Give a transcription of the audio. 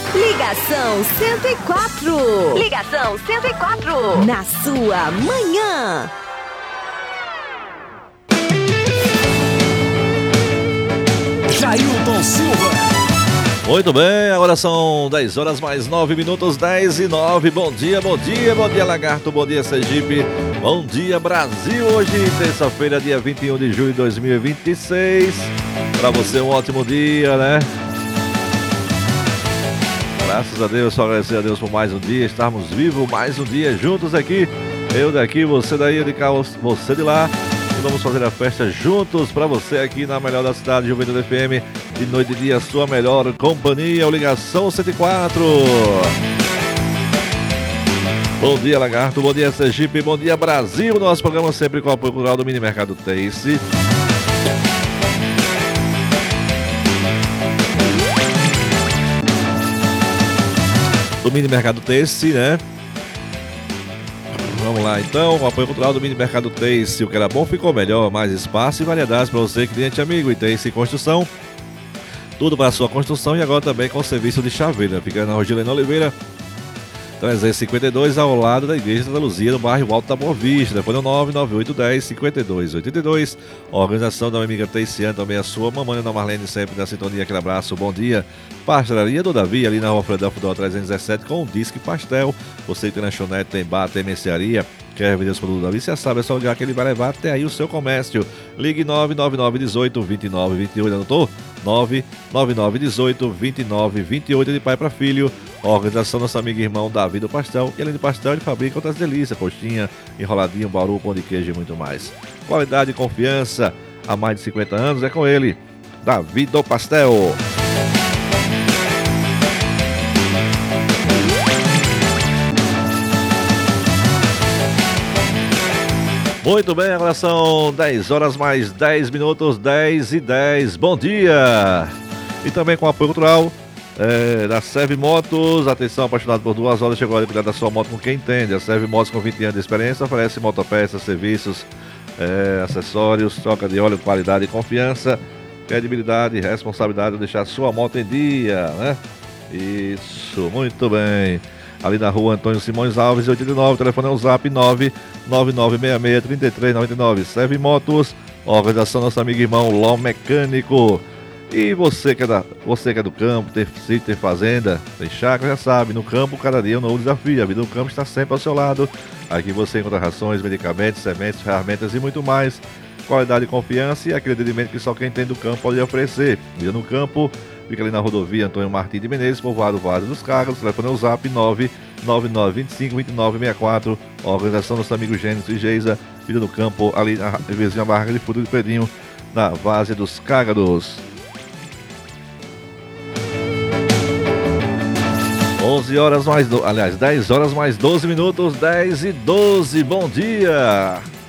Ligação 104. Ligação 104. Na sua manhã. Jailton Silva. Muito bem, agora são 10 horas mais 9 minutos, 10 e 9. Bom dia, bom dia, bom dia Lagarto, bom dia Sergipe, bom dia Brasil. Hoje, terça-feira, dia 21 de julho de 2026. Para você um ótimo dia, né? Graças a Deus, só agradecer a Deus por mais um dia, estarmos vivos, mais um dia juntos aqui. Eu daqui, você daí, eu de cá, você de lá. E vamos fazer a festa juntos para você aqui na melhor da cidade, Juventude FM. De noite e dia, sua melhor companhia, o Ligação 104. Bom dia, Lagarto, bom dia, Sergipe, bom dia, Brasil. Nosso programa sempre com o apoio cultural do Mini Mercado Taste. Do Mini Mercado Taste, né? Vamos lá então, o apoio cultural do Mini Mercado Taste. O que era bom ficou melhor, mais espaço e variedades para você, cliente amigo. E Taste Construção, tudo para a sua construção e agora também com o serviço de chaveira. Fica na Rogilena Oliveira 352, ao lado da Igreja da Luzia, no bairro Alto da Boa Vista. Telefone 99810-5282. Organização da minha amiga Teiciane, também a sua mamãe, Ana Marlene, sempre na sintonia. Aquele abraço, bom dia. Pastelaria do Davi, ali na Rua Fredão Fudó 317, com o Disque Pastel. Você que tem lanchonete, tem bar, tem mercearia, quer vender os produtos do Davi, você sabe, é só ligar que ele vai levar até aí o seu comércio. Ligue 99918-2928, anotou? 99918-2928, de pai para filho. Organização nosso amigo e irmão Davi do Pastel. E além de pastel, ele fabrica outras delícias: coxinha, enroladinho, bauru, pão de queijo e muito mais. Qualidade e confiança há mais de 50 anos é com ele, Davi do Pastel. Muito bem, agora são 10 horas mais 10 minutos, 10 e 10. Bom dia! E também com apoio cultural da Serve Motos. Atenção, apaixonado por 2 horas, chegou a hora de cuidar da sua moto com quem entende. A Serve Motos, com 20 anos de experiência, oferece motopeças, serviços, acessórios, troca de óleo, qualidade e confiança, credibilidade e responsabilidade de deixar a sua moto em dia, né? Isso, muito bem. Ali na rua Antônio Simões Alves, 89, telefone é o zap 999663399. Serve Motos, organização nosso amigo e irmão Ló Mecânico. E você que é do campo, tem sítio, tem fazenda, tem chácara, já sabe, no campo cada dia é um novo desafio. A vida do campo está sempre ao seu lado. Aqui você encontra rações, medicamentos, sementes, ferramentas e muito mais. Qualidade e confiança e aquele atendimento que só quem tem do campo pode oferecer. Vida no campo, fica ali na rodovia Antônio Martins de Menezes, povoado Vale dos Carros. Telefone é o zap 999252964. Organização nosso amigo Gênesis e Geisa. Vida no campo, ali na vizinha Barra de Fruto de Pedrinho, na Várzea dos Cágados. 11 horas mais 10 horas mais 12 minutos, 10 e 12. Bom dia!